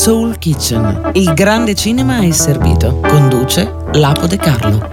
Soul Kitchen, il grande cinema è servito. Conduce Lapo De Carlo.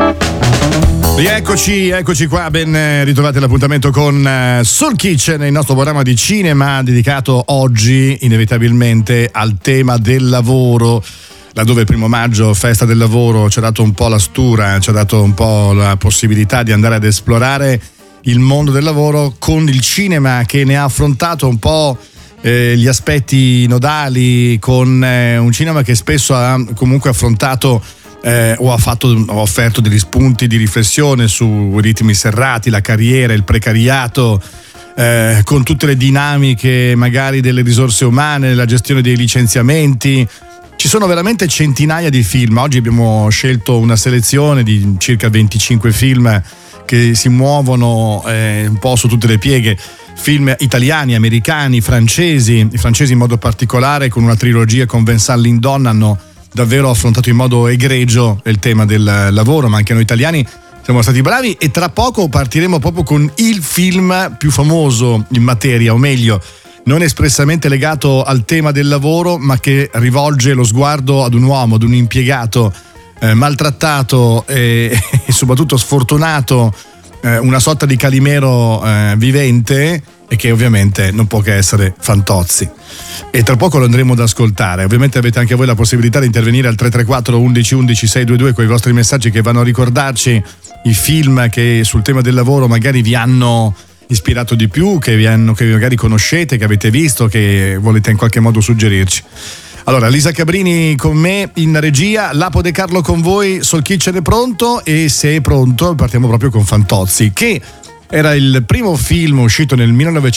Eccoci qua, ben ritrovati all'appuntamento con Soul Kitchen, il nostro programma di cinema dedicato oggi inevitabilmente al tema del lavoro, laddove il 1 maggio, festa del lavoro, ci ha dato un po' la stura, ci ha dato un po' la possibilità di andare ad esplorare il mondo del lavoro con il cinema che ne ha affrontato un po' gli aspetti nodali, con un cinema che spesso ha comunque affrontato o ha offerto degli spunti di riflessione su ritmi serrati, la carriera, il precariato, con tutte le dinamiche magari delle risorse umane, la gestione dei licenziamenti. Ci sono veramente centinaia di film. Oggi abbiamo scelto una selezione di circa 25 film che si muovono un po' su tutte le pieghe. Film italiani, americani, francesi. I francesi in modo particolare, con una trilogia con Vincent Lindon, hanno davvero affrontato in modo egregio il tema del lavoro, ma anche noi italiani siamo stati bravi, e tra poco partiremo proprio con il film più famoso in materia, o meglio, non espressamente legato al tema del lavoro, ma che rivolge lo sguardo ad un uomo, ad un impiegato maltrattato e soprattutto sfortunato, una sorta di Calimero vivente, e che ovviamente non può che essere Fantozzi. E tra poco lo andremo ad ascoltare. Ovviamente avete anche voi la possibilità di intervenire al 334 11 11 622 con i vostri messaggi che vanno a ricordarci i film che sul tema del lavoro magari vi hanno ispirato di più, che magari conoscete, che avete visto, che volete in qualche modo suggerirci. Allora, Lisa Cabrini con me in regia, Lapo De Carlo con voi, Soul Kitchen è pronto, e se è pronto partiamo proprio con Fantozzi, che era il primo film uscito nel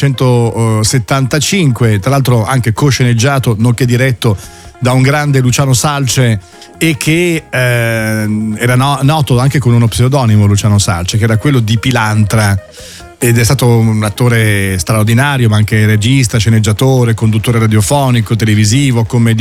1975, tra l'altro anche cosceneggiato, nonché diretto da un grande Luciano Salce, e che era noto anche con uno pseudonimo, Luciano Salce, che era quello di Pilantra, ed è stato un attore straordinario, ma anche regista, sceneggiatore, conduttore radiofonico, televisivo, commediografo.